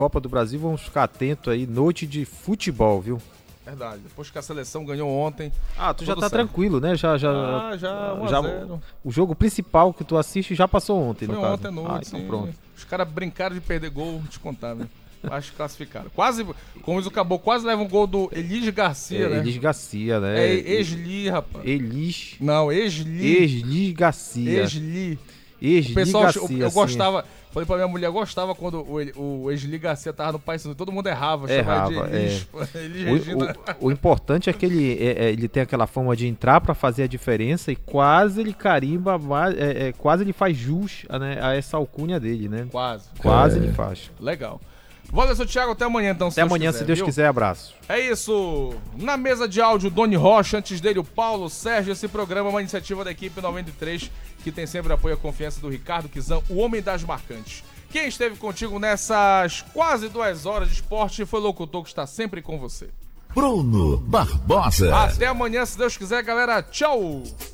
Copa do Brasil, vamos ficar atento aí, noite de futebol, viu? Verdade, depois que a seleção ganhou ontem... Tu já tá certo. tranquilo, né? Já 1-0. O jogo principal que tu assiste já passou ontem, Foi no caso. ontem à noite, então sim. pronto. Os caras brincaram de perder gol, vou te contar, né? Acho que classificaram. Quase, como diz o Caboclo, quase leva um gol do Elis Garcia, né? Elis Garcia, né? Esli, rapaz. Elis... Não, Esli. Esli Garcia. Esli. Esli O pessoal, Garcia, eu gostava, falei pra minha mulher, eu gostava quando o Esli Garcia tava no país, todo mundo errava de Elis. Elis Regina. O importante é que ele tem aquela forma de entrar pra fazer a diferença e quase ele carimba, quase ele faz jus a essa alcunha dele, né? Quase ele faz. Legal. Valeu, seu Thiago, até amanhã então, se Deus quiser, abraço. É isso, na mesa de áudio, Doni Rocha, antes dele o Paulo Sérgio. Esse programa é uma iniciativa da equipe 93, que tem sempre apoio e a confiança do Ricardo Kizan, o homem das marcantes. Quem esteve contigo nessas quase 2 horas de esporte foi o locutor que está sempre com você, Bruno Barbosa. Até amanhã, se Deus quiser, galera, tchau.